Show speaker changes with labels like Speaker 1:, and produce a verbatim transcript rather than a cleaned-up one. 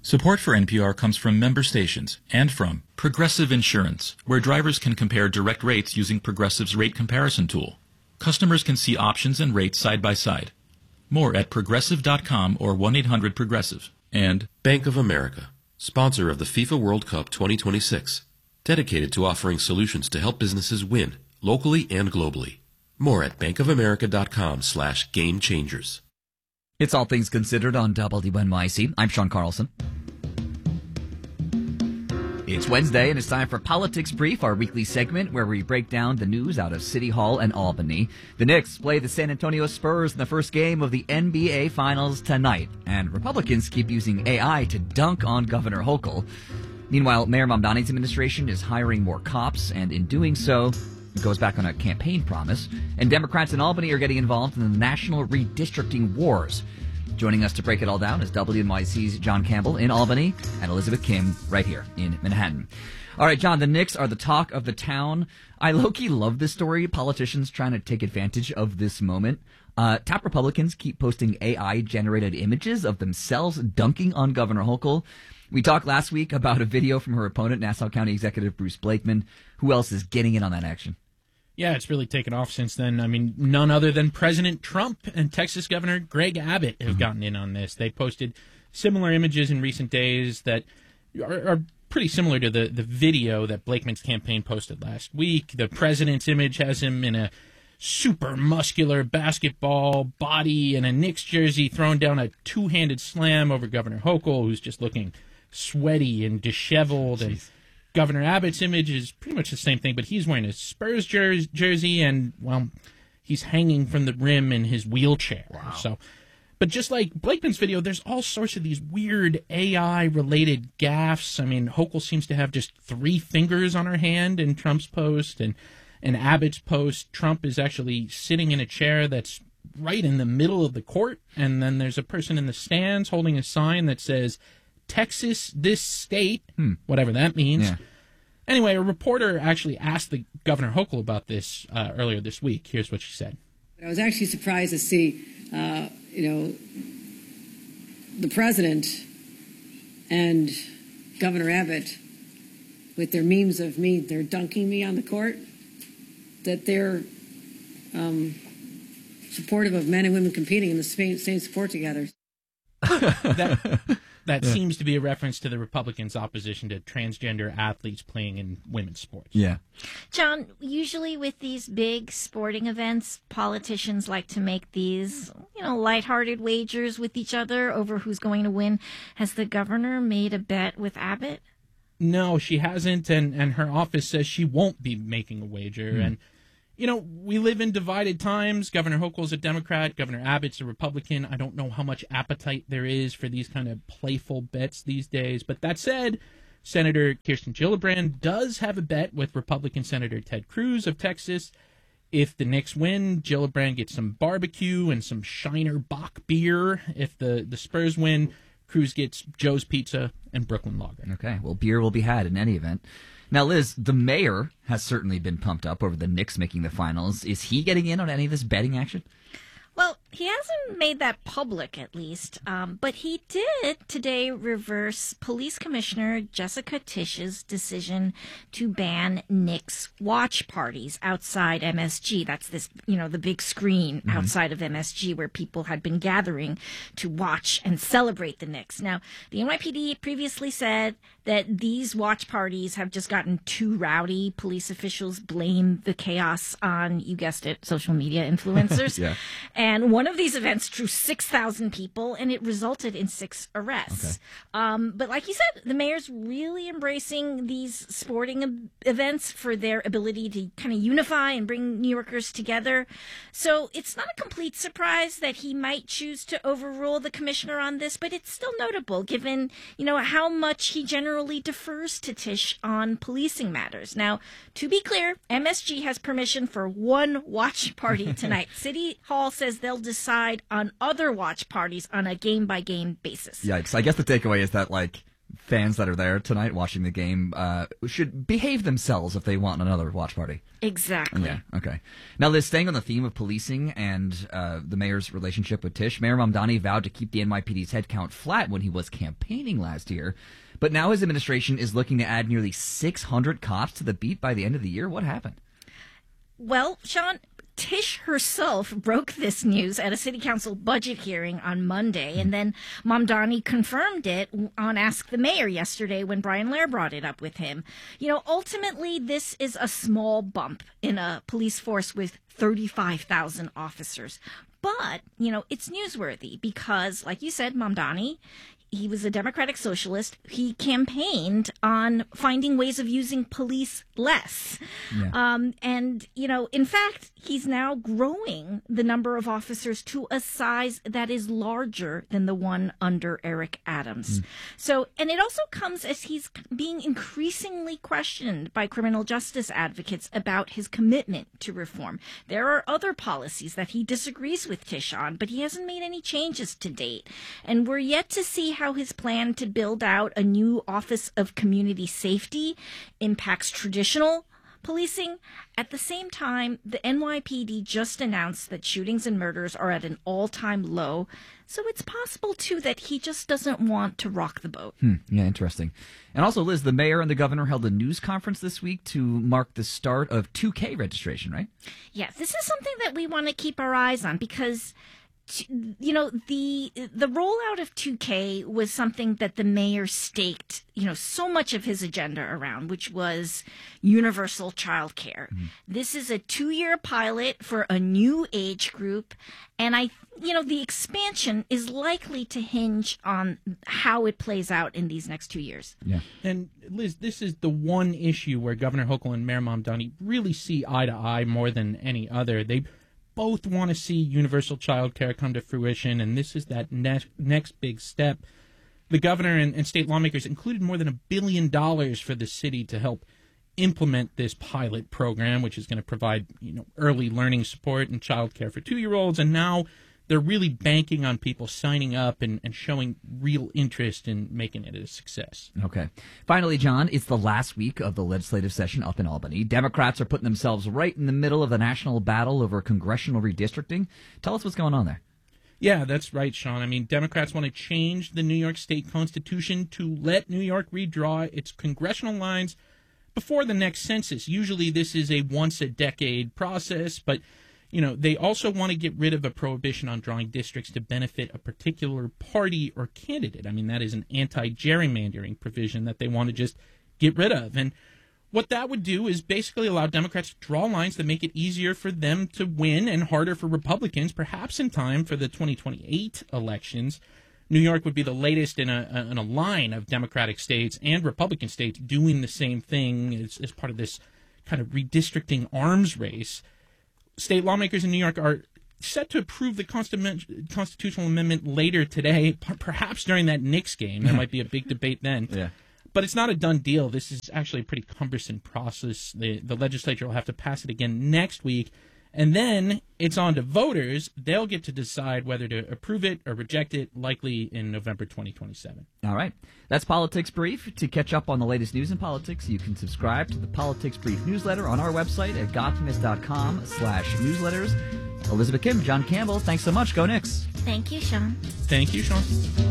Speaker 1: Support for N P R comes from member stations and from Progressive Insurance, where drivers can compare direct rates using Progressive's rate comparison tool. Customers can see options and rates side by side. More at progressive dot com or one eight hundred progressive. And Bank of America, sponsor of the FIFA World Cup twenty twenty-six, dedicated to offering solutions to help businesses win, locally and globally. More at bankofamerica.com slash game changers.
Speaker 2: It's All Things Considered on W N Y C. I'm Sean Carlson. It's Wednesday, and it's time for Politics Brief, our weekly segment where we break down the news out of City Hall and Albany. The Knicks play the San Antonio Spurs in the first game of the N B A Finals tonight, and Republicans keep using A I to dunk on Governor Hochul. Meanwhile, Mayor Mamdani's administration is hiring more cops, and in doing so, it goes back on a campaign promise. And Democrats in Albany are getting involved in the national redistricting wars. Joining us to break it all down is W N Y C's John Campbell in Albany and Elizabeth Kim right here in Manhattan. All right, John, the Knicks are the talk of the town. I low-key love this story. Politicians trying to take advantage of this moment. Uh, top Republicans keep posting A I-generated images of themselves dunking on Governor Hochul. We talked last week about a video from her opponent, Nassau County Executive Bruce Blakeman. Who else is getting in on that action?
Speaker 3: Yeah, it's really taken off since then. I mean, none other than President Trump and Texas Governor Greg Abbott have mm-hmm. gotten in on this. They posted similar images in recent days that are, are pretty similar to the, the video that Blakeman's campaign posted last week. The president's image has him in a super muscular basketball body and a Knicks jersey throwing down a two-handed slam over Governor Hochul, who's just looking sweaty and disheveled. Jeez. And Governor Abbott's image is pretty much the same thing, but he's wearing a Spurs jer- jersey and, well, he's hanging from the rim in his wheelchair. Wow. So, but just like Blakeman's video, there's all sorts of these weird A I-related gaffes. I mean, Hochul seems to have just three fingers on her hand in Trump's post, and in Abbott's post, Trump is actually sitting in a chair that's right in the middle of the court, and then there's a person in the stands holding a sign that says, Texas, this state, hmm. whatever that means. Yeah. Anyway, a reporter actually asked the Governor Hochul about this uh, earlier this week. Here's what she said.
Speaker 4: I was actually surprised to see, uh, you know, the president and Governor Abbott with their memes of me, they're dunking me on the court, that they're um, supportive of men and women competing in the same, same sport together.
Speaker 3: that that yeah. seems to be a reference to the Republicans' opposition to transgender athletes playing in women's sports.
Speaker 2: Yeah.
Speaker 5: John, usually with these big sporting events, politicians like to make these, you know, lighthearted wagers with each other over who's going to win. Has the governor made a bet with Abbott?
Speaker 3: No, she hasn't, and, and her office says she won't be making a wager. Mm. And you know, we live in divided times. Governor Hochul's a Democrat. Governor Abbott's a Republican. I don't know how much appetite there is for these kind of playful bets these days. But that said, Senator Kirsten Gillibrand does have a bet with Republican Senator Ted Cruz of Texas. If the Knicks win, Gillibrand gets some barbecue and some Shiner Bock beer. If the, the Spurs win, Cruz gets Joe's Pizza and Brooklyn Lager.
Speaker 2: Okay, well, beer will be had in any event. Now, Liz, the mayor has certainly been pumped up over the Knicks making the finals. Is he getting in on any of this betting action?
Speaker 5: Well, he hasn't made that public, at least. Um, but he did today reverse Police Commissioner Jessica Tisch's decision to ban Knicks watch parties outside M S G. That's this, you know, the big screen mm-hmm. outside of M S G where people had been gathering to watch and celebrate the Knicks. Now, the N Y P D previously said that these watch parties have just gotten too rowdy. Police officials blame the chaos on, you guessed it, social media influencers.
Speaker 2: yeah.
Speaker 5: And one of these events drew six thousand people, and it resulted in six arrests. Okay. Um, but like you said, the mayor's really embracing these sporting events for their ability to kind of unify and bring New Yorkers together. So it's not a complete surprise that he might choose to overrule the commissioner on this, but it's still notable given, you know, how much he generally defers to Tisch on policing matters. Now, to be clear, M S G has permission for one watch party tonight. City Hall says they'll decide on other watch parties on a game-by-game basis.
Speaker 2: Yikes. I guess the takeaway is that, like, fans that are there tonight watching the game uh, should behave themselves if they want another watch party.
Speaker 5: Exactly.
Speaker 2: Yeah, okay. Now, Liz, staying on the theme of policing and uh, the mayor's relationship with Tish, Mayor Mamdani vowed to keep the N Y P D's headcount flat when he was campaigning last year. But now his administration is looking to add nearly six hundred cops to the beat by the end of the year. What happened?
Speaker 5: Well, Sean, Tish herself broke this news at a city council budget hearing on Monday, and then Mamdani confirmed it on Ask the Mayor yesterday when Brian Lair brought it up with him. You know, ultimately, this is a small bump in a police force with thirty-five thousand officers. But, you know, it's newsworthy because, like you said, Mamdani, he was a Democratic socialist. He campaigned on finding ways of using police less. Yeah. Um, and, you know, in fact, he's now growing the number of officers to a size that is larger than the one under Eric Adams. Mm. So, and it also comes as he's being increasingly questioned by criminal justice advocates about his commitment to reform. There are other policies that he disagrees with Tish on, but he hasn't made any changes to date. And we're yet to see how his plan to build out a new Office of Community Safety impacts traditional policing. At the same time, the N Y P D just announced that shootings and murders are at an all-time low. So it's possible, too, that he just doesn't want to rock the boat.
Speaker 2: Hmm, yeah, interesting. And also, Liz, the mayor and the governor held a news conference this week to mark the start of two K registration, right?
Speaker 5: Yes, this is something that we want to keep our eyes on because, you know, the the rollout of two K was something that the mayor staked, you know, so much of his agenda around, which was universal child care. Mm-hmm. This is a two-year pilot for a new age group, and I, you know, the expansion is likely to hinge on how it plays out in these next two years.
Speaker 3: Yeah. And Liz, this is the one issue where Governor Hochul and Mayor Mamdani really see eye to eye more than any other. They both want to see universal child care come to fruition, and this is that ne- next big step. The governor and, and state lawmakers included more than a billion dollars for the city to help implement this pilot program, which is going to provide, you know, early learning support and child care for two-year-olds, and now they're really banking on people signing up and, and showing real interest in making it a success.
Speaker 2: Okay. Finally, John, it's the last week of the legislative session up in Albany. Democrats are putting themselves right in the middle of the national battle over congressional redistricting. Tell us what's going on there.
Speaker 3: Yeah, that's right, Sean. I mean, Democrats want to change the New York State Constitution to let New York redraw its congressional lines before the next census. Usually this is a once-a-decade process, but you know, they also want to get rid of a prohibition on drawing districts to benefit a particular party or candidate. I mean, that is an anti-gerrymandering provision that they want to just get rid of. And what that would do is basically allow Democrats to draw lines that make it easier for them to win and harder for Republicans, perhaps in time for the twenty twenty-eight elections. New York would be the latest in a, in a line of Democratic states and Republican states doing the same thing as, as part of this kind of redistricting arms race. State lawmakers in New York are set to approve the constitu- constitutional amendment later today, p- perhaps during that Knicks game. There might be a big debate then.
Speaker 2: Yeah.
Speaker 3: But it's not a done deal. This is actually a pretty cumbersome process. The, the legislature will have to pass it again next week. And then it's on to voters. They'll get to decide whether to approve it or reject it, likely in November twenty twenty-seven.
Speaker 2: All right. That's Politics Brief. To catch up on the latest news in politics, you can subscribe to the Politics Brief newsletter on our website at gothamist.com slash newsletters. Elizabeth Kim, John Campbell, thanks so much. Go Knicks.
Speaker 5: Thank you, Sean.
Speaker 3: Thank you, Sean.